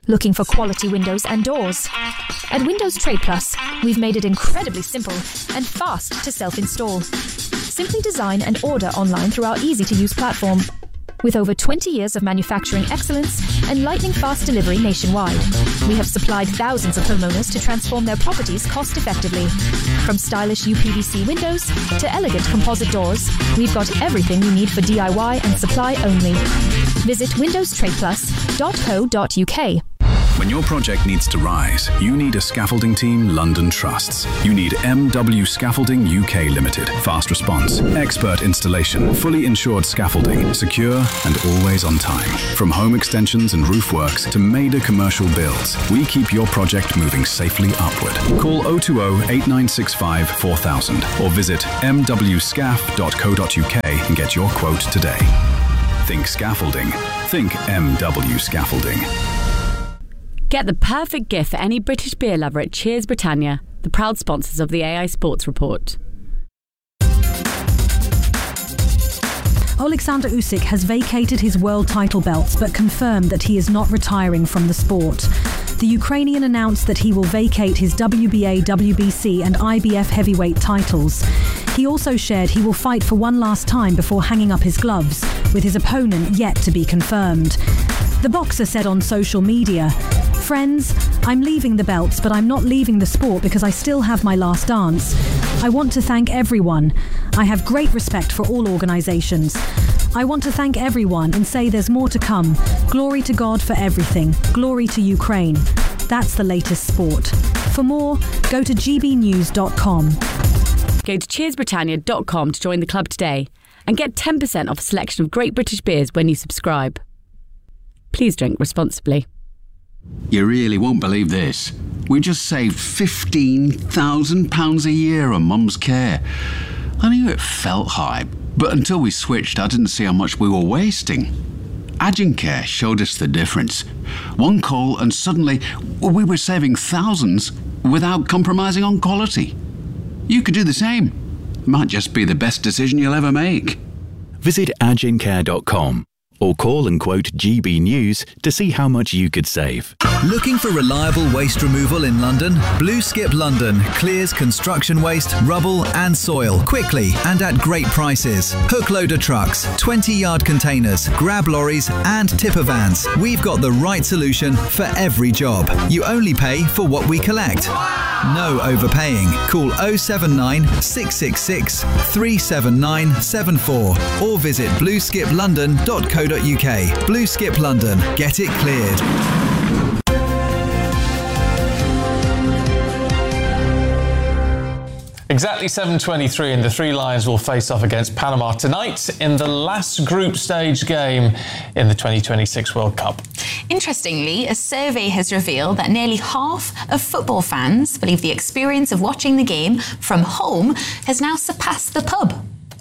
Looking for quality windows and doors? At Windows Trade Plus, we've made it incredibly simple and fast to self-install. Simply design and order online through our easy-to-use platform. With over 20 years of manufacturing excellence and lightning-fast delivery nationwide, we have supplied thousands of homeowners to transform their properties cost-effectively. From stylish UPVC windows to elegant composite doors, we've got everything you need for DIY and supply only. Visit windowstradeplus.co.uk. When your project needs to rise, you need a scaffolding team London trusts. You need MW Scaffolding UK Limited. Fast response, expert installation, fully insured scaffolding, secure and always on time. From home extensions and roof works to major commercial builds, we keep your project moving safely upward. Call 020 8965 4000 or visit mwscaf.co.uk and get your quote today. Think scaffolding. Think MW Scaffolding. Get the perfect gift for any British beer lover at Cheers Britannia, the proud sponsors of the AI Sports Report. Alexander Usyk has vacated his world title belts but confirmed that he is not retiring from the sport. The Ukrainian announced that he will vacate his WBA, WBC and IBF heavyweight titles. He also shared he will fight for one last time before hanging up his gloves, with his opponent yet to be confirmed. The boxer said on social media, "Friends, I'm leaving the belts, but I'm not leaving the sport because I still have my last dance. I want to thank everyone. I have great respect for all organisations. I want to thank everyone and say there's more to come. Glory to God for everything. Glory to Ukraine." That's the latest sport. For more, go to gbnews.com. Go to cheersbritannia.com to join the club today and get 10% off a selection of great British beers when you subscribe. Please drink responsibly. You really won't believe this. We just saved £15,000 a year on Mum's care. I knew it felt high, but until we switched, I didn't see how much we were wasting. Agincare showed us the difference. One call and suddenly we were saving thousands without compromising on quality. You could do the same. Might just be the best decision you'll ever make. Visit agincare.com or call and quote GB News to see how much you could save. Looking for reliable waste removal in London? Blue Skip London clears construction waste, rubble and soil quickly and at great prices. Hook loader trucks, 20-yard containers, grab lorries and tipper vans. We've got the right solution for every job. You only pay for what we collect. No overpaying. Call 079 666 37974 or visit blueskiplondon.co.uk. Blue Skip London. Get it cleared. Exactly 7:23 and the Three Lions will face off against Panama tonight in the last group stage game in the 2026 World Cup. Interestingly, a survey has revealed that nearly half of football fans believe the experience of watching the game from home has now surpassed the pub.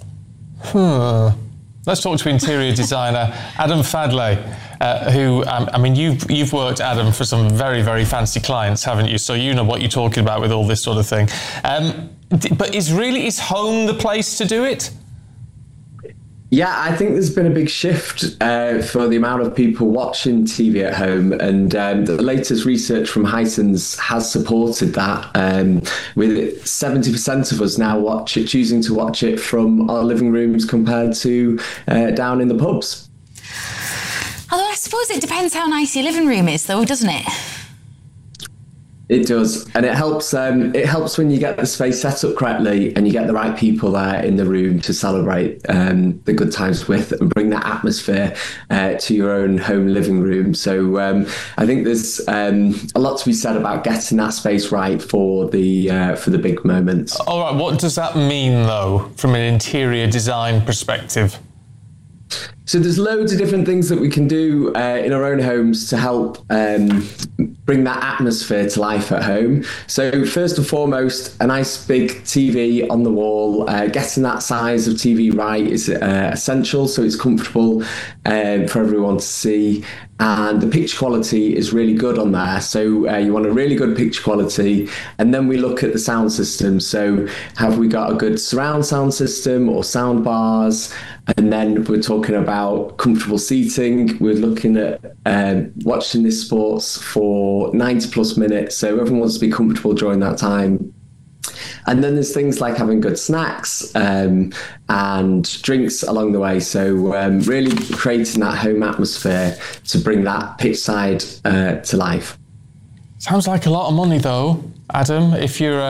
Let's talk to interior designer Adam Fadley, who, you've worked, Adam, for some very, very fancy clients, haven't you? So you know what you're talking about with all this sort of thing. But is home the place to do it? Yeah, I think there's been a big shift for the amount of people watching TV at home, and the latest research from Hisense has supported that, with 70% of us now choosing to watch it from our living rooms compared to down in the pubs. Although I suppose it depends how nice your living room is, though, doesn't it? It does, and it helps. It helps when you get the space set up correctly and you get the right people there in the room to celebrate the good times with and bring that atmosphere to your own home living room. So I think there's a lot to be said about getting that space right for the big moments. All right, what does that mean though, from an interior design perspective? So there's loads of different things that we can do in our own homes to help bring that atmosphere to life at home. So first and foremost, a nice big TV on the wall. Getting that size of TV right is essential, so it's comfortable for everyone to see. And the picture quality is really good on there. So you want a really good picture quality. And then we look at the sound system. So have we got a good surround sound system or sound bars? And then we're talking about comfortable seating. We're looking at watching this sports for 90 plus minutes. So everyone wants to be comfortable during that time. And then there's things like having good snacks and drinks along the way. So really creating that home atmosphere to bring that pitch side to life. Sounds like a lot of money, though, Adam. If you're,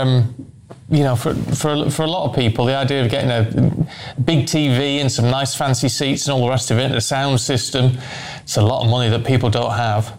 for a lot of people, the idea of getting a big TV and some nice fancy seats and all the rest of it, and a sound system, it's a lot of money that people don't have.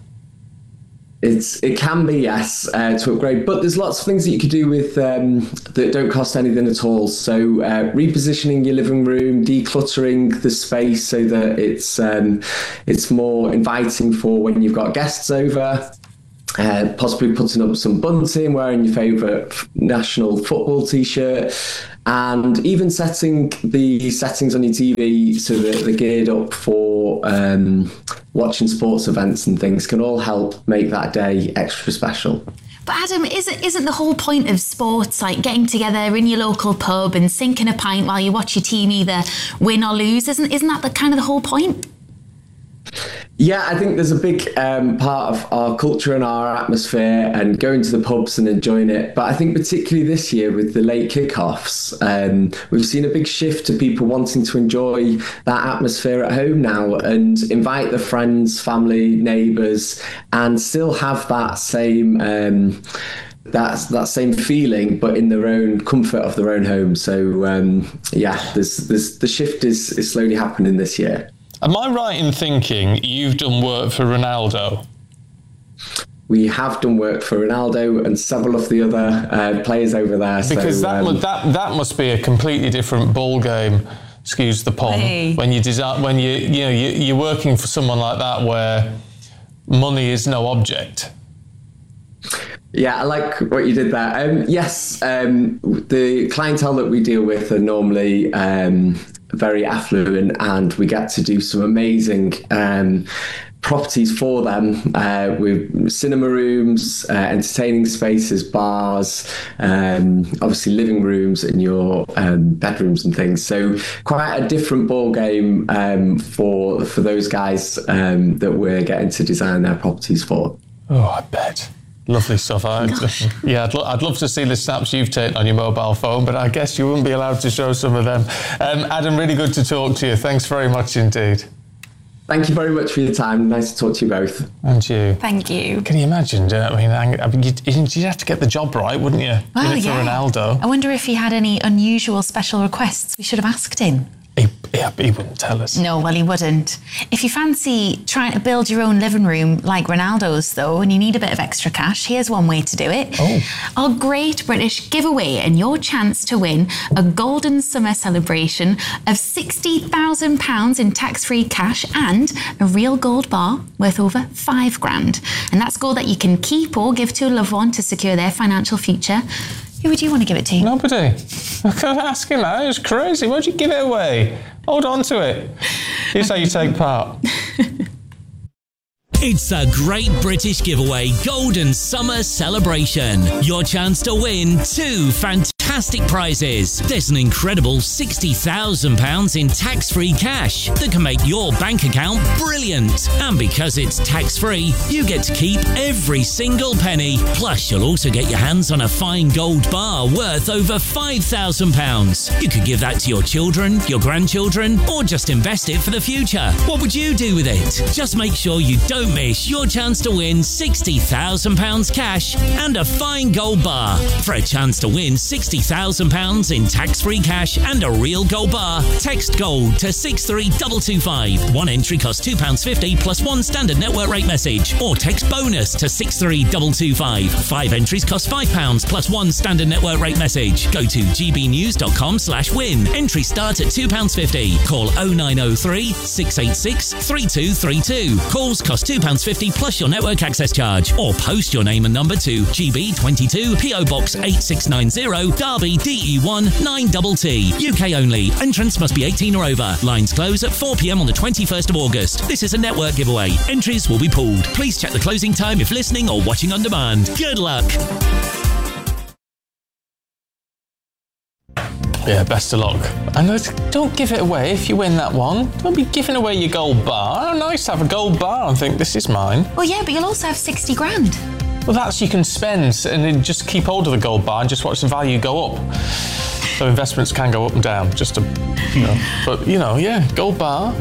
It can be, yes, to upgrade, but there's lots of things that you could do with that don't cost anything at all. So repositioning your living room, decluttering the space so that it's more inviting for when you've got guests over. Possibly putting up some bunting, wearing your favourite national football T-shirt, and even setting the settings on your TV so that they're geared up for watching sports events and things can all help make that day extra special. But Adam, isn't the whole point of sports like getting together in your local pub and sinking a pint while you watch your team either win or lose? Isn't that the kind of the whole point? Yeah, I think there's a big part of our culture and our atmosphere and going to the pubs and enjoying it. But I think particularly this year with the late kickoffs, we've seen a big shift to people wanting to enjoy that atmosphere at home now and invite their friends, family, neighbours, and still have that same that same feeling, but in their own comfort of their own home. So there's the shift is slowly happening this year. Am I right in thinking you've done work for Ronaldo? We have done work for Ronaldo and several of the other players over there. Because that must be a completely different ball game. Excuse the pun. Hey. When you're working for someone like that where money is no object. Yeah, I like what you did there. Yes, the clientele that we deal with are normally very affluent, and we get to do some amazing properties for them with cinema rooms, entertaining spaces, bars, obviously living rooms and your bedrooms and things. So quite a different ball game for those guys that we're getting to design their properties for. Oh, I bet. Lovely stuff. I'd love to see the snaps you've taken on your mobile phone, but I guess you wouldn't be allowed to show some of them. Adam, really good to talk to you. Thanks very much indeed. Thank you very much for your time. Nice to talk to you both. And you. Thank you. Can you imagine? You'd have to get the job right, wouldn't you? Well, for Ronaldo. I wonder if he had any unusual special requests. We should have asked him. He wouldn't tell us. No, well, he wouldn't. If you fancy trying to build your own living room like Ronaldo's, though, and you need a bit of extra cash, here's one way to do it. Oh. Our Great British Giveaway and your chance to win a golden summer celebration of £60,000 in tax-free cash and a real gold bar worth over £5,000. And that's gold that you can keep or give to a loved one to secure their financial future. Who would you want to give it to? Nobody. I can't ask him that. It's crazy. Why'd you give it away? Hold on to it. Here's how you take part. It's a Great British Giveaway Golden Summer Celebration. Your chance to win 2 fantastic prizes. There's an incredible £60,000 in tax-free cash that can make your bank account brilliant. And because it's tax-free, you get to keep every single penny. Plus, you'll also get your hands on a fine gold bar worth over £5,000. You could give that to your children, your grandchildren, or just invest it for the future. What would you do with it? Just make sure you don't miss your chance to win £60,000 cash and a fine gold bar. For a chance to win £60,000 in tax-free cash and a real gold bar, text GOLD to 63225. One entry costs £2.50 plus one standard network rate message, or text BONUS to 63225. 5 entries cost £5 plus one standard network rate message. Go to gbnews.com/win. Entries start at £2.50. Call 0903 686 3232. Calls cost £2.50 plus your network access charge, or post your name and number to GB22 PO Box 8690 Derby DE1 9TT. UK only. Entrance must be 18 or over. Lines close at 4 p.m. on the 21st of August. This is a network giveaway. Entries will be pooled. Please check the closing time if listening or watching on demand. Good luck. Yeah, best of luck. And don't give it away if you win that one. Don't be giving away your gold bar. Oh, nice to have a gold bar and think, this is mine. Well, yeah, but you'll also have 60 grand. Well, that's you can spend and then just keep hold of the gold bar and just watch the value go up. So investments can go up and down, just to, But, yeah, gold bar.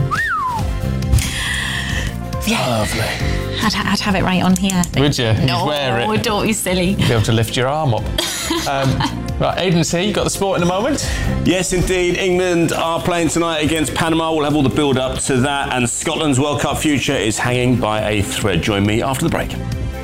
Yeah. Lovely. I'd have it right on here. Would you? No, You'd wear it. Don't be silly. Be able to lift your arm up. Right, Aidan's here. You got the sport in a moment. Yes, indeed. England are playing tonight against Panama. We'll have all the build-up to that. And Scotland's World Cup future is hanging by a thread. Join me after the break.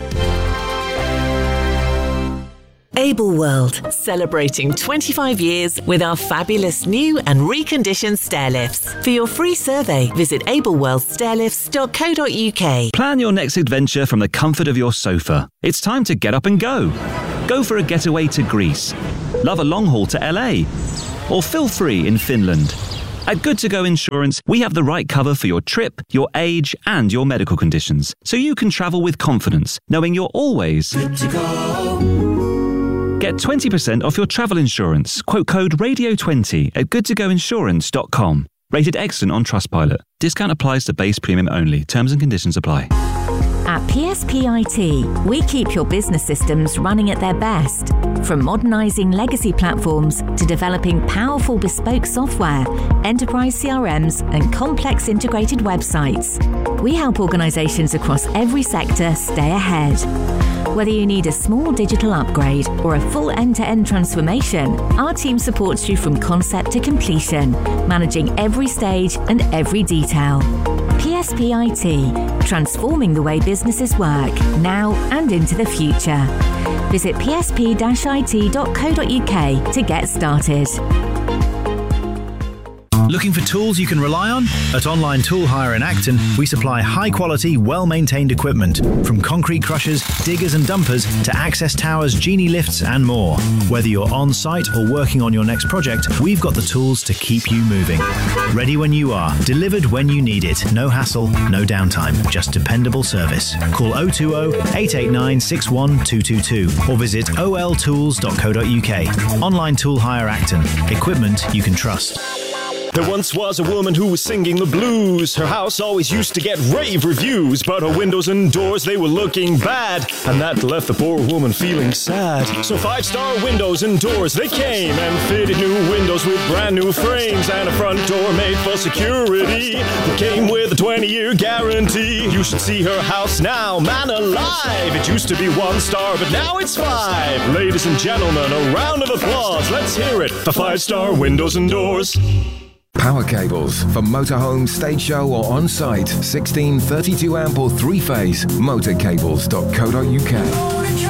Able World, celebrating 25 years with our fabulous new and reconditioned stair lifts. For your free survey, visit ableworldstairlifts.co.uk. Plan your next adventure from the comfort of your sofa. It's time to get up and go. Go for a getaway to Greece. Love a long haul to LA. Or feel free in Finland. At Good To Go Insurance, we have the right cover for your trip, your age, and your medical conditions, so you can travel with confidence, knowing you're always good to go. Get 20% off your travel insurance. Quote code RADIO20 at goodtogoinsurance.com. Rated excellent on Trustpilot. Discount applies to base premium only. Terms and conditions apply. At PSPIT, we keep your business systems running at their best. From modernising legacy platforms to developing powerful bespoke software, enterprise CRMs and complex integrated websites, we help organisations across every sector stay ahead. Whether you need a small digital upgrade or a full end-to-end transformation, our team supports you from concept to completion, managing every stage and every detail. PSPIT, transforming the way businesses work, now and into the future. Visit psp-it.co.uk to get started. Looking for tools you can rely on? At Online Tool Hire in Acton, we supply high-quality, well-maintained equipment, from concrete crushers, diggers and dumpers to access towers, genie lifts and more. Whether you're on-site or working on your next project, we've got the tools to keep you moving. Ready when you are, delivered when you need it. No hassle, no downtime, just dependable service. Call 020-889-61222 or visit oltools.co.uk. Online Tool Hire Acton. Equipment you can trust. There once was a woman who was singing the blues. Her house always used to get rave reviews, but her windows and doors, they were looking bad, and that left the poor woman feeling sad. So 5-star Windows and Doors, they came and fitted new windows with brand new frames and a front door made for security. It came with a 20-year guarantee. You should see her house now, man alive. It used to be 1 star, but now it's 5. Ladies and gentlemen, a round of applause. Let's hear it for 5-star Windows and Doors. Power cables for motorhome, stage show or on-site. 16, 32 amp or 3-phase. Motorcables.co.uk.